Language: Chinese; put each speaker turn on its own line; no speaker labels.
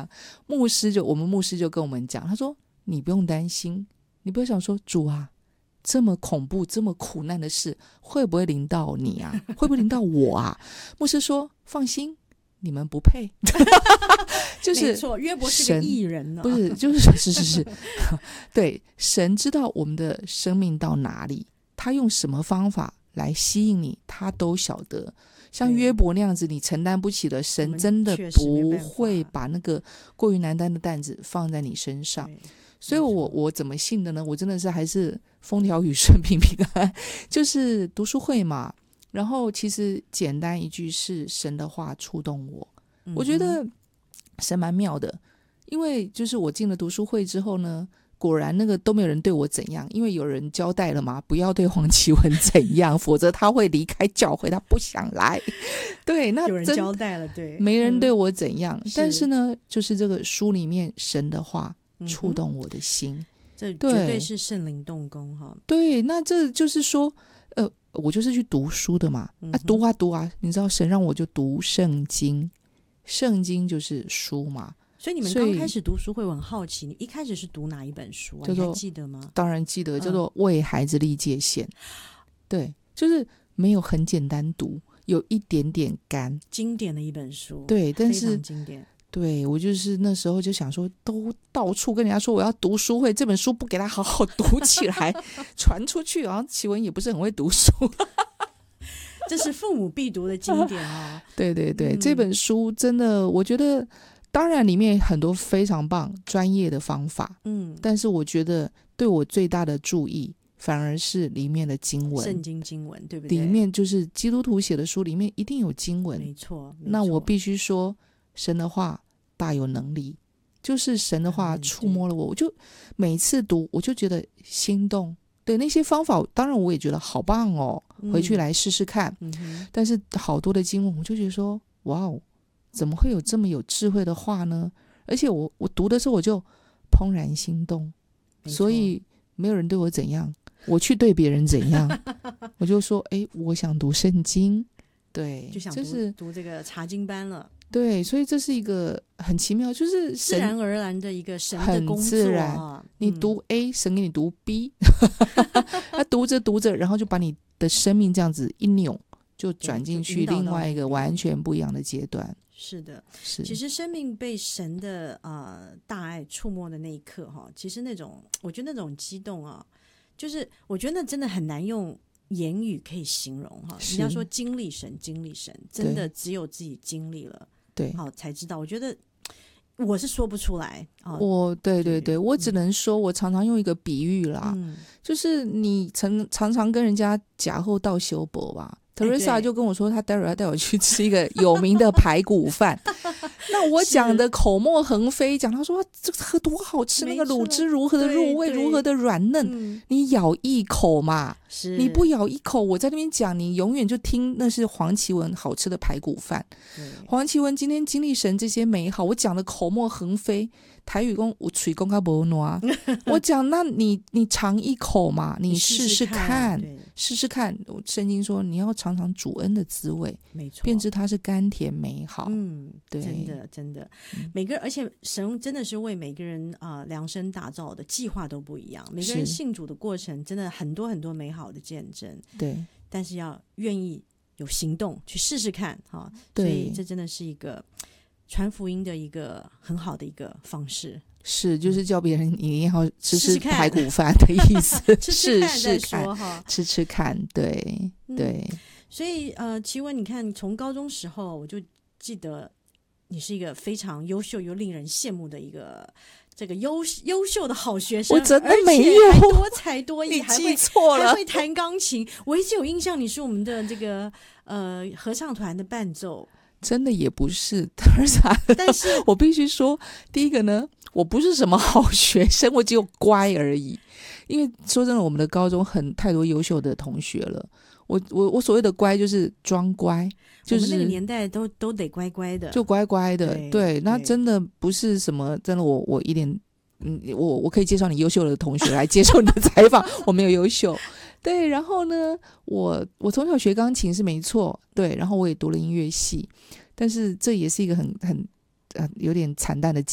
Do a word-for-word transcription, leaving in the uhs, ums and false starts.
样。牧师就我们牧师就跟我们讲，他说你不用担心，你不要想说主啊，这么恐怖这么苦难的事会不会临到你啊，会不会临到我啊？牧师说放心，你们不配就是
没错，约伯是个义人呢、
不是就是是是是对，神知道我们的生命到哪里，他用什么方法来吸引你他都晓得。像约伯那样子你承担不起的，神真的不会把那个过于难担的担子放在你身上。所以我我怎么信的呢？我真的是还是风调雨顺平平安，就是读书会嘛。然后其实简单一句是神的话触动我、嗯、我觉得神蛮妙的，因为就是我进了读书会之后呢，果然那个都没有人对我怎样，因为有人交代了嘛，不要对黄绮雯怎样否则他会离开教会，他不想来。对，那
有人交代了，对，
没人对我怎样、嗯、但是呢就是这个书里面神的话触动我的心、嗯、
这绝对是圣灵动工哈。
对，那这就是说呃，我就是去读书的嘛、嗯、啊，读啊读啊，你知道神让我就读圣经，圣经就是书嘛。
所以你们刚开始读书会，我很好奇，你一开始是读哪一本书啊？你还记得吗？
当然记得，叫做《为孩子立界限》、嗯、对，就是没有很简单读，有一点点干，
经典的一本书。
对，但是
非常经典。
对，我就是那时候就想说，都到处跟人家说我要读书会，这本书不给他好好读起来传出去，然后绮雯也不是很会读书
这是父母必读的经典啊、哦！
对对对、嗯，这本书真的，我觉得当然里面很多非常棒专业的方法，嗯，但是我觉得对我最大的注意反而是里面的经文，
圣经经文，对不对？
里面就是基督徒写的书，里面一定有经文，
没错。
那我必须说，神的话大有能力，就是神的话触摸了我，我就每次读我就觉得心动。对，那些方法当然我也觉得好棒哦，回去来试试看、嗯、但是好多的经文我就觉得说哇哦，怎么会有这么有智慧的话呢？而且我我读的时候我就怦然心动，所以没有人对我怎样，我去对别人怎样我就说哎，我想读圣经，对，
就想读、
就是
读这个查经班了。
对，所以这是一个很奇妙，就是
自然而然的一个神的工作、啊、很自然、嗯、
你读 A 神给你读 B 他读着读着然后就把你的生命这样子一扭，就转进去另外一个完全不一样的阶段。
是的，
是。
其实生命被神的、呃、大爱触摸的那一刻、哦、其实那种我觉得那种激动啊，就是我觉得那真的很难用言语可以形容哈。人家说经历神经历神，真的只有自己经历了
对，
好才知道。我觉得我是说不出来、哦、
我对对对，我只能说我常常用一个比喻啦、嗯、就是你常常常跟人家假后到修博吧， Teresa 就跟我说她待会儿要带我去吃一个有名的排骨饭那我讲的口沫横飞，讲他说这个多好吃，那个卤汁如何的入味，如何的软嫩、嗯、你咬一口嘛，你不咬一口我在那边讲你永远就听那是黄绮雯好吃的排骨饭。黄绮雯今天经历神这些美好，我讲的口沫横飞，台语说我嘴讲较无烂我讲那你你尝一口嘛，你试试看试试看，圣经说你要尝尝主恩的滋味，没错，便知它是甘甜美好。嗯，对，
真的真的、嗯、每个人，而且神真的是为每个人、呃、量身打造的计划都不一样，每个人信主的过程真的很多很多美好的见证，对，但是要愿意有行动去试试看、哦、所以这真的是一个传福音的一个很好的一个方式，
是就是叫别人你一定要吃吃排骨饭的意思
试试看再说哈，
吃吃看，对、嗯、对。
所以呃，绮雯你看从高中时候我就记得你是一个非常优秀又令人羡慕的一个这个优优秀的好学生，
我真的没有，
而且还多才多艺，
你记错了，
还会弹钢琴。我一直有印象你是我们的这个呃合唱团的伴奏。
真的也不是，
但是
我必须说，第一个呢，我不是什么好学生，我只有乖而已。因为说真的，我们的高中很太多优秀的同学了。我我我所谓的乖就是装乖，就是
我们那个年代都都得乖乖的，
就乖乖的。对，对那真的不是什么，真的我我一点嗯，我我可以介绍你优秀的同学来接受你的采访，我没有优秀。对，然后呢，我我从小学钢琴是没错，对，然后我也读了音乐系，但是这也是一个很很呃有点惨淡的